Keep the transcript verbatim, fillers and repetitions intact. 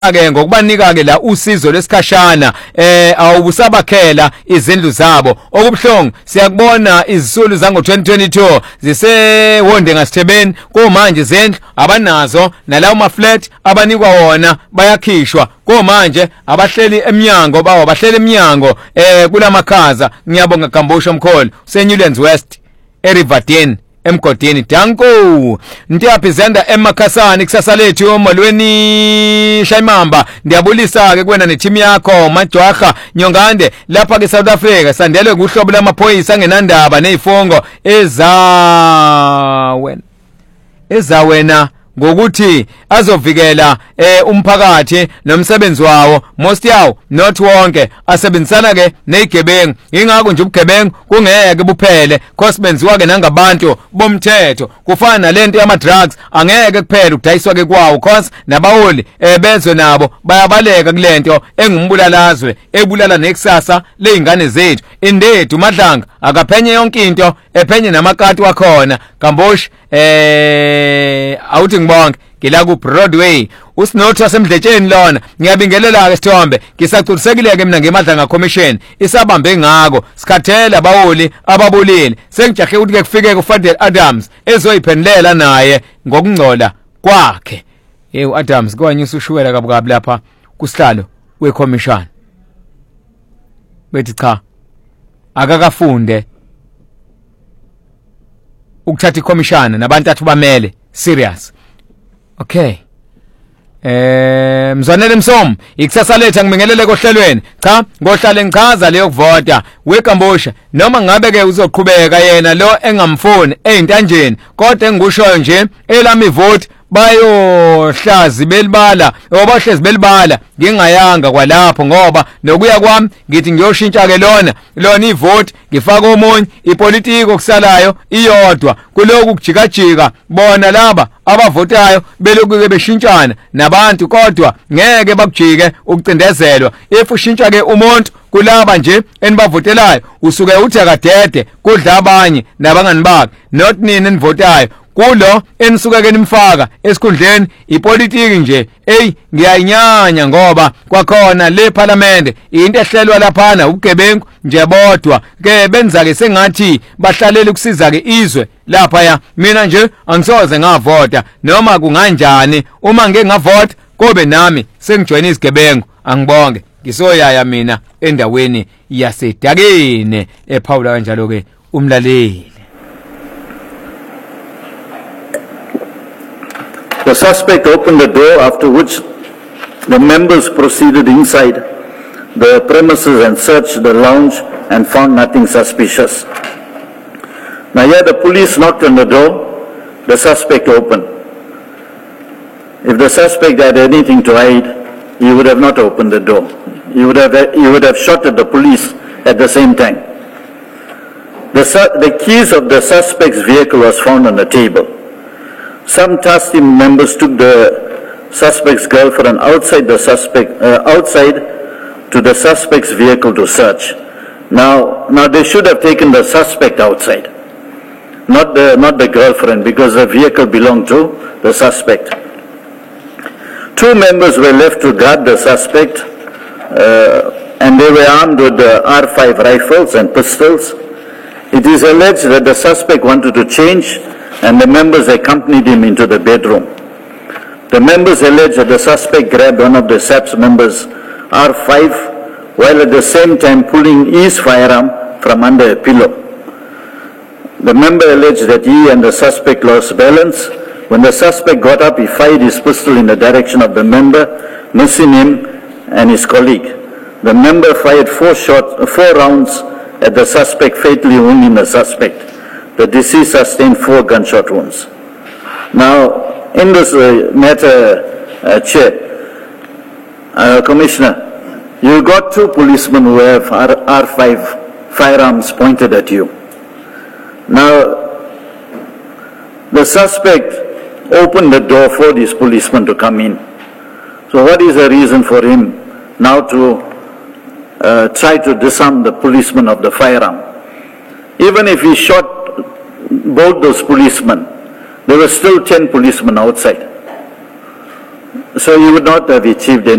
ke ngokubanika ke la usizo lesikhashana eh awubusabakhela izindlu zabo okubhlongo siyakubona izisulu zango twenty twenty-two zisewonde ngasithebeni komanje izindlu abanazo nalawo ma flat abanikwa wona bayakhishwa komanje abahleli eminyango bawo bahleli eminyango eh kulamakhaza ngiyabonga Gambusha Mkholi seNewlands West eRiverdene emgodini danko Ntiyaphi eMakhasani kusasa lethu omolweni Shayimamba ndiyabulisa ke kwena neteam yakho Majwaha Nyongande lapha ke South Africa sandele kuhlobo lamaphoyisa ngenandaba nezifongo eza wena eza wena ngokuthi azovikela eh umphakathi nomsebenzi wawo most yawo not wonke asebenzisana ke nezigebengu ingakho nje ubugebengu kungeke buphele kosibenziwa ke nangabantu bomthetho kufana lento yama drugs angeke kuphele ukudayiswa ke kwawo cause nabaholi ebezwe nabo bayabaleka kulento engumbulalizwe ebulala nekusasa leingane zethu indethu Madlanga akaphenye yonke into ephenye namakati wakhona Gambusha eh awuthi ngibonke ngila ku Broadway usinotho wasemdletsheni lona ngiyabingelela ke Sithombe ngisaculisekile ke mina ngeMadlanga Commission isabambe ngako sikhathela abaholi ababulile sengijahe ukuthi ke kufike ku Fadel Adams ezoyiphendelela naye ngokungcola kwakhe hey uAdams kwanyusa ushuwela kabukabi lapha kusihlalo weCommission bethi cha akakafunde ukuthatha iCommission nabantu athu bamele serious okay eh Mzwanele Msomo ikusasa letha ngibingelele kohlelweni cha ngohlale ngichaza leyo kuvota weGambusha noma ngabe ke uzoqhubeka yena lo engamfuni eintanjeni kodwa engushoyo nje elami vote bayohlazi belibala obahlezi belibala ngingayanga kwalapho ngoba nokuya kwami ngithi ngiyoshintsha ke lona lona ivote ngifaka omunye ipolitiko kusalayo iyodwa kuloku kujikajika bona laba abavotayo beloku ke beshintshana nabantu kodwa ngeke bakujike ukucindezelwa if ushintsha ke umuntu kulaba nje enibavotelayo usuke uthi akadede kudla abanye nabangani bakhe not nini enivotayo kulo enisuka ke nimfaka esikhundleni ipolitiki nje ey ngiyayinyanya ngoba kwakhona le parliament into ehlelwa laphana ugebengu nje bodwa ke benza ke sengathi bahlalele ukusiza ke izwe lapha ya mina nje angisoze ngavota noma kunganjani uma ngeke ngavota kobe nami sengijoyina izigebengu angibonge ngisoyaya mina endaweni yasedakeni ePaula kanjalo ke umlaleli. The suspect opened the door, after which the members proceeded inside the premises and searched the lounge and found nothing suspicious. Now here the police knocked on the door, the suspect opened. If the suspect had anything to hide, he would have not opened the door. He would have, he would have shot at the police at the same time. The, the keys of the suspect's vehicle was found on the table. Some task team members took the suspect's girlfriend outside the suspect uh, outside to the suspect's vehicle to search. Now, now they should have taken the suspect outside, not the not the girlfriend, because the vehicle belonged to the suspect. Two members were left to guard the suspect, uh, and they were armed with the R five rifles and pistols. It is alleged that the suspect wanted to change, and the members accompanied him into the bedroom. The members allege that the suspect grabbed one of the S A P S members' R five while at the same time pulling his firearm from under a pillow. The member alleged that he and the suspect lost balance. When the suspect got up, he fired his pistol in the direction of the member, missing him and his colleague. The member fired four shots, four rounds at the suspect, fatally wounding the suspect. The deceased sustained four gunshot wounds. Now, in this uh, matter, uh, Chair, uh, Commissioner, you got two policemen who have R five firearms pointed at you. Now, the suspect opened the door for these policemen to come in. So what is the reason for him now to uh, try to disarm the policeman of the firearm? Even if he shot both those policemen, there were still ten policemen outside. So you would not have achieved